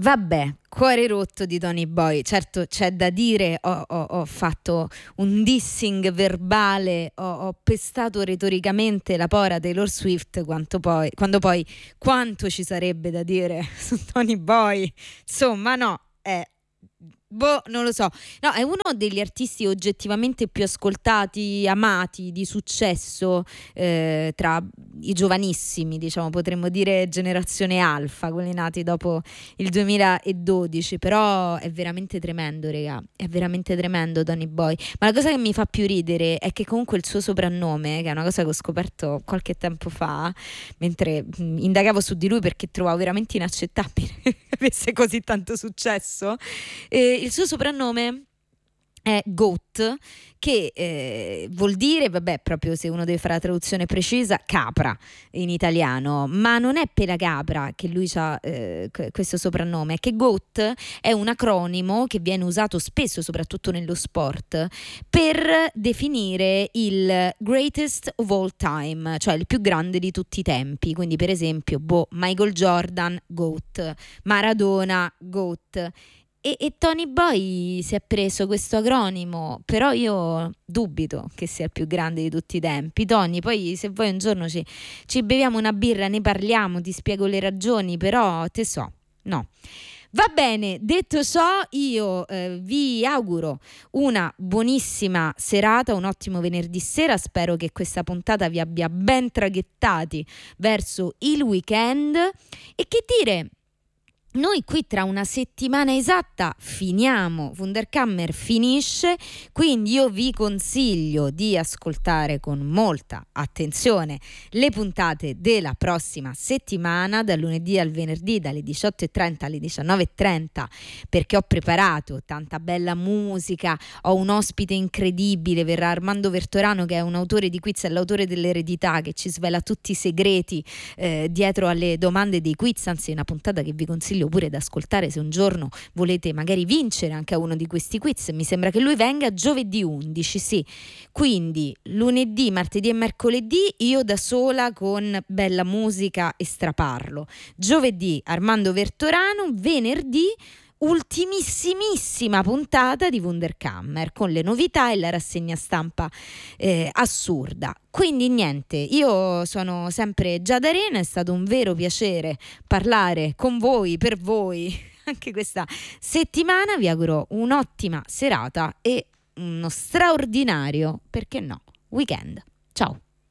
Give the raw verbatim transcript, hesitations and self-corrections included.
Vabbè, cuore rotto di Tony Boy. Certo, c'è da dire, ho, ho, ho fatto un dissing verbale, ho, ho pestato retoricamente la povera Taylor Swift, quanto poi, quando poi quanto ci sarebbe da dire su Tony Boy. Insomma, no, è... Boh, non lo so. No, è uno degli artisti oggettivamente più ascoltati, amati, di successo eh, tra i giovanissimi, diciamo, potremmo dire generazione alfa, quelli nati dopo il duemiladodici. Però è veramente tremendo, raga. È veramente tremendo Tony Boy. Ma la cosa che mi fa più ridere è che comunque il suo soprannome, che è una cosa che ho scoperto qualche tempo fa, mentre mh, indagavo su di lui perché trovavo veramente inaccettabile che avesse così tanto successo. E il suo soprannome è Goat, che eh, vuol dire, vabbè, proprio se uno deve fare la traduzione precisa, capra in italiano, ma non è per la capra che lui ha eh, questo soprannome, è che Goat è un acronimo che viene usato spesso, soprattutto nello sport, per definire il greatest of all time, cioè il più grande di tutti i tempi. Quindi per esempio, boh, Michael Jordan, Goat, Maradona, Goat. E, e Tony Boy si è preso questo acronimo, però io dubito che sia il più grande di tutti i tempi. Tony, poi se vuoi un giorno ci, ci beviamo una birra, ne parliamo, ti spiego le ragioni, però te so, no. Va bene, detto ciò, io eh, vi auguro una buonissima serata, un ottimo venerdì sera. Spero che questa puntata vi abbia ben traghettati verso il weekend. E che dire... Noi qui tra una settimana esatta finiamo, Wunderkammer finisce, quindi io vi consiglio di ascoltare con molta attenzione le puntate della prossima settimana, dal lunedì al venerdì, dalle diciotto e trenta alle diciannove e trenta, perché ho preparato tanta bella musica, ho un ospite incredibile, verrà Armando Vertorano, che è un autore di quiz, è l'autore dell'eredità, che ci svela tutti i segreti eh, dietro alle domande dei quiz, anzi è una puntata che vi consiglio pure da ascoltare se un giorno volete magari vincere anche a uno di questi quiz. Mi sembra che lui venga giovedì undici, sì, quindi lunedì, martedì e mercoledì io da sola con bella musica e straparlo, giovedì Armando Vertorano, venerdì ultimissimissima puntata di Wunderkammer con le novità e la rassegna stampa eh, assurda. Quindi niente, io sono sempre Giada Arena, è stato un vero piacere parlare con voi, per voi anche questa settimana. Vi auguro un'ottima serata e uno straordinario, perché no, weekend. Ciao.